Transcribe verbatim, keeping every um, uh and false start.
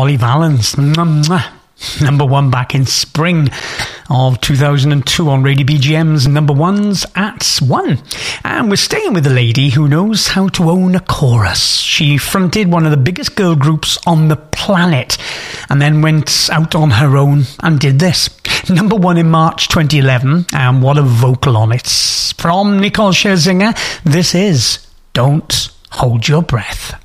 Molly Valens. Mwah. Number one back in spring of two thousand two on Radio B G M's number ones at one. And we're staying with a lady who knows how to own a chorus. She fronted one of the biggest girl groups on the planet and then went out on her own and did this. Number one in March twenty eleven, and what a vocal on it. From Nicole Scherzinger, this is Don't Hold Your Breath.